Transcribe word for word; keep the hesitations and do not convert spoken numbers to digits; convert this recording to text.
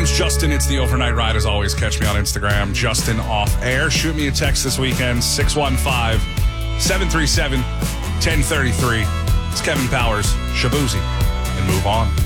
name's Justin. It's the Overnight Ride. As always, catch me on Instagram, Justin Off Air. Shoot me a text this weekend, six one five, seven three seven, one zero three three. It's Kevin Powers, Shabuzi, and move on.